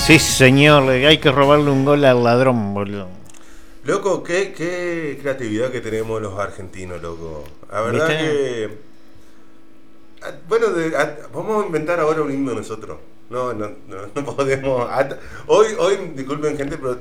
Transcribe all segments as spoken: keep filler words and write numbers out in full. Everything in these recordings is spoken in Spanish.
Sí, señor, hay que robarle un gol al ladrón, boludo. Loco, qué, qué creatividad que tenemos los argentinos, loco. La verdad ¿Viste? que... Bueno, de, a, vamos a inventar ahora un himno nosotros. No, no, no, no podemos... Hasta, hoy, hoy, disculpen gente, pero...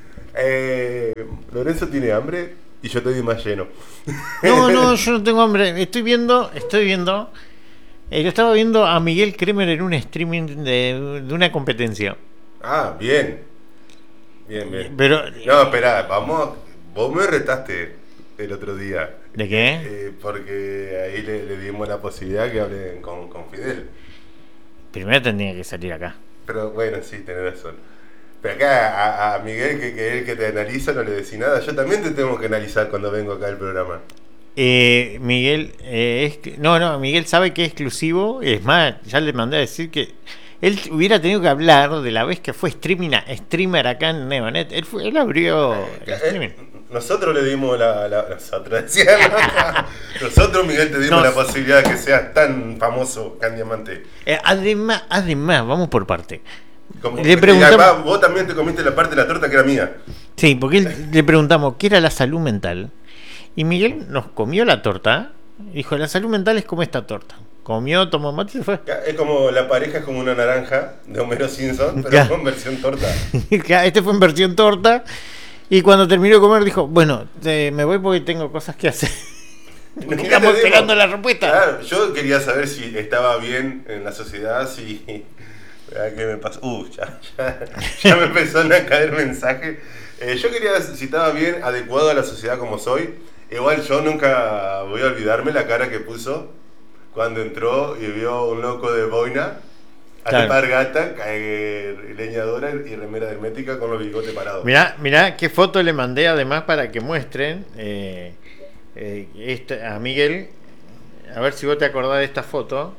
Eh, Lorenzo tiene hambre y yo estoy más lleno. No, no, yo no tengo hambre. Estoy viendo, estoy viendo... Eh, yo estaba viendo a Miguel Kremer en un streaming de, de una competencia. Ah, bien. Bien, bien. Pero... No, espera, vamos... Vos me retaste el otro día. ¿De qué? Eh, porque ahí le, le dimos la posibilidad que hablen con, con Fidel. Primero tendría que salir acá. Pero bueno, sí, tenés razón. Pero acá a, a Miguel, que, que es el que te analiza, no le decís nada. Yo también te tengo que analizar cuando vengo acá al programa. Eh, Miguel, eh, es que, no, no, Miguel sabe que es exclusivo. Es más, ya le mandé a decir que él hubiera tenido que hablar de la vez que fue streaming a, streamer acá en Neonet. Él, fue, él abrió el streaming. Eh, nosotros le dimos la... la nosotros, decía, nosotros, Miguel, te dimos no, la posibilidad de que seas tan famoso, Can Diamante. Eh, además, además, vamos por parte. Como, le preguntamos, y además, vos también te comiste la parte de la torta que era mía. Sí, porque él, le preguntamos qué era la salud mental. Y Miguel nos comió la torta. Dijo, la salud mental es como esta torta. Comió, tomó mate y se fue. Es como la pareja es como una naranja de Homero Simpson, pero con versión torta. Este fue en versión torta. Y cuando terminó de comer dijo, bueno, eh, me voy porque tengo cosas que hacer. Porque estamos esperando la respuesta. Claro, yo quería saber si estaba bien en la sociedad, si... ¿Qué me pasó? Uh, ya, ya, ya me empezaron a caer mensajes. Eh, yo quería ver si estaba bien, adecuado a la sociedad como soy. Igual yo nunca voy a olvidarme la cara que puso cuando entró y vio un loco de boina, claro, alpargata, eh, leñadora y remera hermética con los bigotes parados. Mirá, mirá qué foto le mandé además para que muestren eh, eh, este, a Miguel. A ver si vos te acordás de esta foto.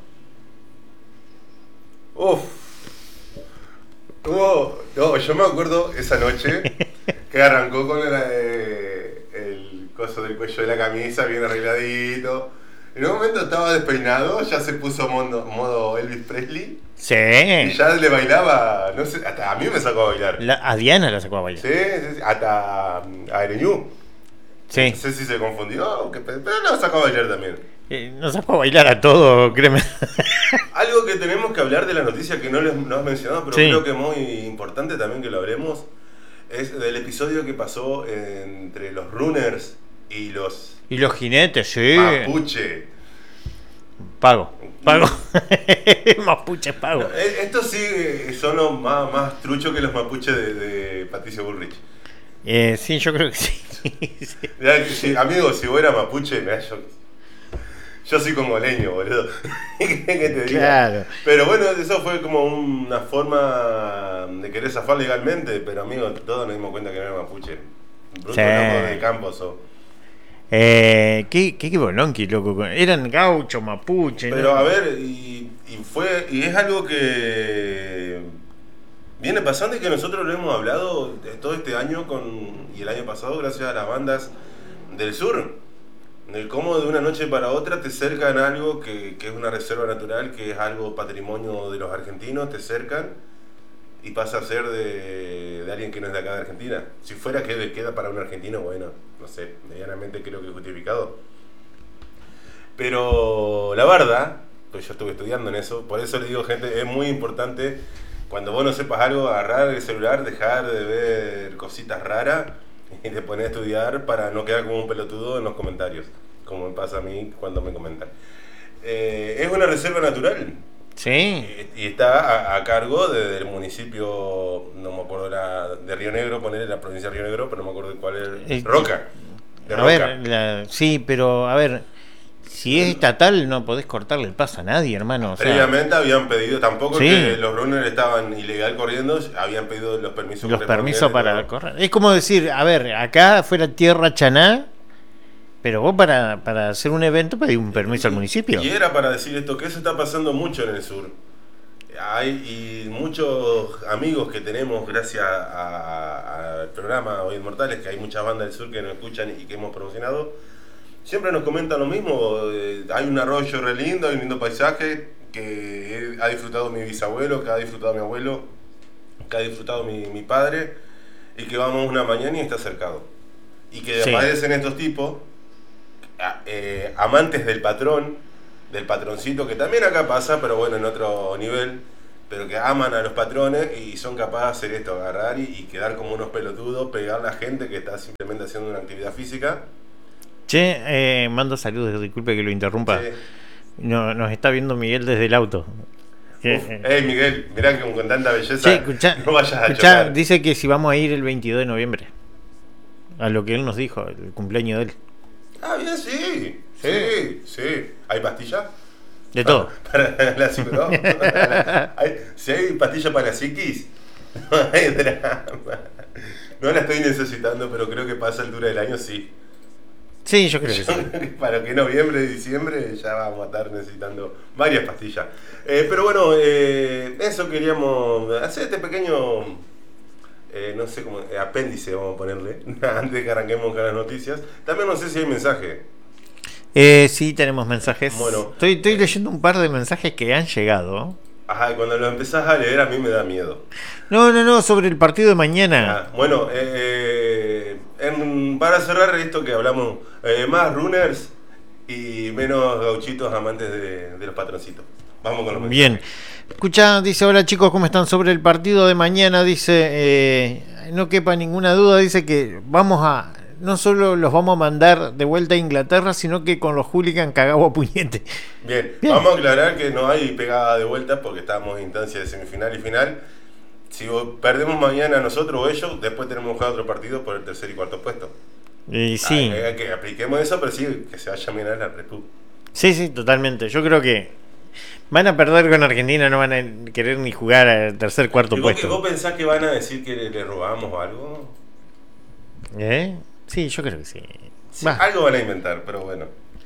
Uf. Oh, no, yo me acuerdo esa noche que arrancó con el, eh, el coso del cuello de la camisa bien arregladito. En un momento estaba despeinado, ya se puso modo, modo Elvis Presley. Sí. Y ya le bailaba, no sé, hasta a mí me sacó a bailar. La, a Diana la sacó a bailar. Sí, sí, sí, hasta a Ereñú. Sí. No sé si se confundió, pero lo sacó a bailar también. Eh, nos sacó a bailar a todo, créeme. Algo que tenemos que hablar de la noticia que no les no has mencionado, pero sí, creo que es muy importante también que lo hablemos, es del episodio que pasó entre los runners y los... Y los jinetes, sí. Mapuche. Pago, pago. Mapuche pago. No, estos sí son los más, más truchos que los mapuches de, de Patricio Bullrich. Eh, sí, yo creo que sí. sí. Mirá, si, amigo, si vos eras mapuche, mirá, yo... Yo soy congoleño, boludo. ¿Qué te diga? Claro. Pero bueno, eso fue como una forma de querer zafar legalmente, pero amigo, todos nos dimos cuenta que no era mapuche. Bruto, sí, loco de campo sos. Eh, qué, qué, qué bolonqui, loco. Eran gaucho, mapuche. Pero ¿no? a ver, y, y fue, y es algo que viene pasando y que nosotros lo hemos hablado todo este año con, y el año pasado gracias a las bandas del sur. De cómo de una noche para otra te cercan algo que, que es una reserva natural, que es algo patrimonio de los argentinos, te cercan y pasa a ser de, de alguien que no es de acá de Argentina. Si fuera que queda para un argentino, bueno, no sé, medianamente creo que es justificado. Pero la verdad, pues yo estuve estudiando en eso, por eso le digo, gente, es muy importante cuando vos no sepas algo, agarrar el celular, dejar de ver cositas raras y te pones a estudiar para no quedar como un pelotudo en los comentarios, como me pasa a mí cuando me comentan. Eh, es una reserva natural. Sí. Y, y está a, a cargo de, del municipio, no me acuerdo, la, de Río Negro, poner la provincia de Río Negro, pero no me acuerdo de cuál es. Eh, Roca. De a Roca. ver, la, sí, pero a ver, si es estatal no podés cortarle el paso a nadie, hermano. O sea, previamente habían pedido, tampoco sí, que los runners estaban ilegal corriendo, habían pedido los permisos. Los permisos para correr. Es como decir, a ver, acá fuera tierra chaná, pero vos para, para hacer un evento pedís un permiso y, al municipio. Y era para decir esto, que eso está pasando mucho en el sur. Hay y muchos amigos que tenemos gracias al programa Hoy Inmortales, que hay muchas bandas del sur que nos escuchan y que hemos promocionado, siempre nos comentan lo mismo. Eh, hay un arroyo re lindo, hay un lindo paisaje que ha disfrutado mi bisabuelo, que ha disfrutado mi abuelo, que ha disfrutado mi, mi padre, y que vamos una mañana y está cercado. Y que Sí. aparecen estos tipos, a- eh, amantes del patrón, del patroncito, que también acá pasa, pero bueno, en otro nivel, pero que aman a los patrones y son capaces de hacer esto, agarrar y, y quedar como unos pelotudos, pegar a la gente que está simplemente haciendo una actividad física. Che, eh, mando saludos, disculpe que lo interrumpa. Sí. No, nos está viendo Miguel desde el auto. Que, Uf, eh, hey Miguel, mirá que con tanta belleza che, escuchá, no vayas a escuchá, chocar. dice que si vamos a ir el veintidós de noviembre. A lo que él nos dijo, el cumpleaños de él. Ah, bien, sí. Sí, sí. ¿Hay pastillas? De todo. Para la psico- no. Hay- si hay pastillas para la psiquis, no hay drama. No la estoy necesitando, pero creo que pasa altura del año, sí. Sí, yo creo que sí. Para que noviembre, diciembre ya vamos a estar necesitando varias pastillas. Eh, pero bueno, eh, eso queríamos hacer este pequeño, eh, no sé cómo, eh, apéndice vamos a ponerle, antes de que arranquemos con las noticias. También no sé si hay mensaje. Eh, sí, tenemos mensajes. Bueno. estoy, estoy leyendo un par de mensajes que han llegado. Ajá, cuando lo empezás a leer a mí me da miedo. No, no, no, sobre el partido de mañana. Ah, bueno, eh, en- para cerrar esto que hablamos, eh, más runners y menos gauchitos amantes de, de los patroncitos. Vamos con los Bien. Escucha, dice, hola chicos, ¿cómo están? Sobre el partido de mañana, dice, eh, no quepa ninguna duda, dice que vamos a, no solo los vamos a mandar de vuelta a Inglaterra, sino que con los hooligans cagado a puñete. Bien, Bien. vamos a aclarar que no hay pegada de vuelta porque estamos en instancia de semifinal y final. Si perdemos mañana nosotros o ellos, después tenemos que jugar otro partido por el tercer y cuarto puesto. Y sí, Ah, que, que apliquemos eso, pero sí, que se vaya a mirar la Repu. sí, sí, totalmente. Yo creo que van a perder con Argentina, no van a querer ni jugar al tercer, cuarto ¿Y vos, que- puesto. vos pensás que van a decir que le, le robamos o algo? ¿Eh? Sí, yo creo que sí. Sí, Va. algo van a inventar, pero bueno.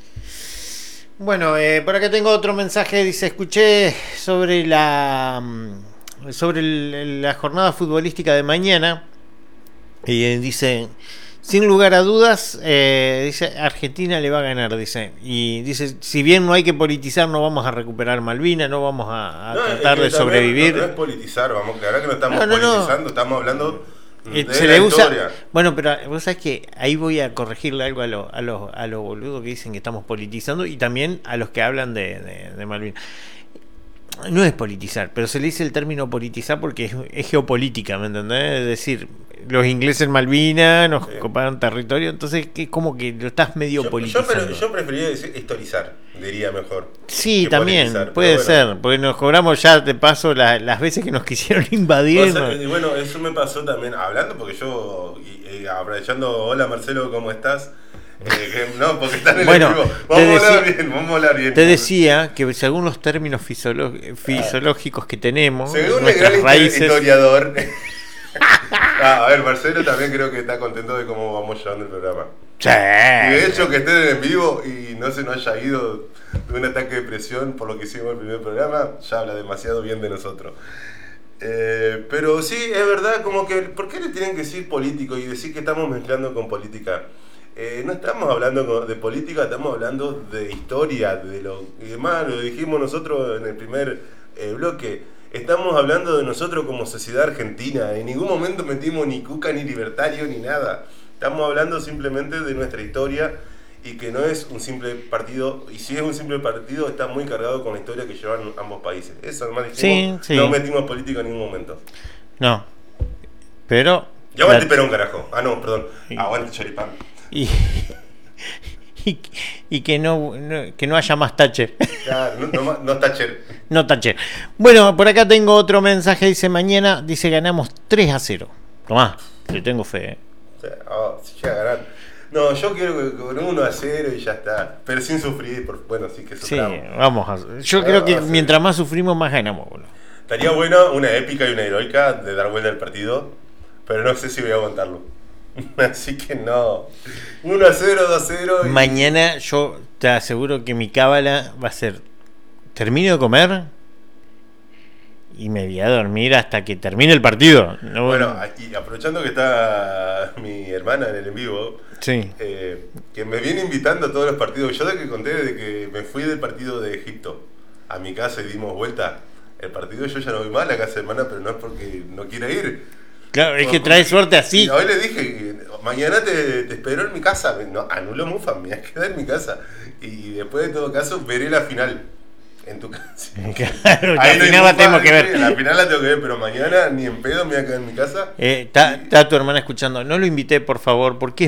Bueno, eh, por acá tengo otro mensaje. Dice, escuché sobre la mm, sobre el- la jornada futbolística de mañana y eh, dice, sin lugar a dudas, eh, dice, Argentina le va a ganar, dice. Y dice, si bien no hay que politizar, no vamos a recuperar Malvinas, no vamos a, a No, es tratar que de también sobrevivir. No, no es politizar, vamos a aclarar que no estamos No, no, no. politizando, estamos hablando Eh, de se la le usa. historia. Bueno, pero vos sabés que ahí voy a corregirle algo a los a los a los boludos que dicen que estamos politizando y también a los que hablan de, de, de Malvinas. No es politizar, pero se le dice el término politizar porque es, es geopolítica, ¿me entendés? Es decir, los ingleses en Malvinas nos Sí. coparon territorio, entonces es como que lo estás medio Yo, yo, politizando. pero- yo preferiría decir historizar, diría mejor. Sí, que también, politizar, puede pero bueno. ser, porque nos cobramos ya de paso la- las veces que nos quisieron invadir. O sea, ¿no? y bueno, eso me pasó también hablando, porque yo, y, y aprovechando, hola Marcelo, ¿cómo estás? Eh, que- no, porque están en el Bueno, vivo. te Vamos a hablar decí- bien, vamos a hablar bien. Te decía que según los términos fisiolo- fisiológicos que tenemos, Según el nuestras gran raíces... historiador. Ah, a ver, Marcelo también creo que está contento de cómo vamos llevando el programa. Sí. Y de hecho que estén en vivo y no se nos haya ido de un ataque de presión por lo que hicimos el primer programa, ya habla demasiado bien de nosotros. Eh, pero sí, es verdad, como que, ¿por qué le tienen que decir político y decir que estamos mezclando con política? Eh, no estamos hablando con- de política, estamos hablando de historia, de lo y demás, lo dijimos nosotros en el primer eh, bloque. Estamos hablando de nosotros como sociedad argentina. En ningún momento metimos ni cuca, ni libertario, ni nada. Estamos hablando simplemente de nuestra historia y que no es un simple partido. Y si es un simple partido, está muy cargado con la historia que llevan ambos países. Eso nomás dijimos. Sí, sí. No metimos política en ningún momento. No. Pero... Y aguante la- Perón, carajo. Ah, no, perdón. Sí. Aguante Choripán. Y, y, y que no, no- que no haya más Thatcher. Claro, no, no, no está Cher. No Thatcher. Bueno, por acá tengo otro mensaje. Dice, mañana, dice, ganamos tres a cero. Tomá, le tengo fe. ¿eh? O sea, oh, si llega a ganar. No, yo quiero que con uno a cero y ya está. Pero sin sufrir. Por, bueno, sí que Sí, suframos. vamos a... Yo Ah, creo que sí. mientras más sufrimos, más ganamos, boludo. Estaría bueno una épica y una heroica de dar vuelta al partido. Pero no sé si voy a aguantarlo. Así que no. uno a cero, dos a cero. Y... Mañana yo te aseguro que mi cábala va a ser, termino de comer y me voy a dormir hasta que termine el partido. No, Bueno, y aprovechando que está mi hermana en el en vivo, sí. eh, que me viene invitando a todos los partidos. Yo de que conté de que me fui del partido de Egipto a mi casa y dimos vuelta, el partido yo ya no voy más a la casa de Mana, pero no es porque no quiera ir. Claro, es que trae suerte así. Y hoy le dije, mañana te, te espero en mi casa. No, anulo Mufa, me voy a quedar en mi casa. Y después de todo caso, veré la final en tu casa. Claro, la final la tengo que ver. La final la tengo que ver, pero mañana ni en pedo me voy a quedar en mi casa. Está eh, y... tu hermana escuchando. No lo invité, por favor, porque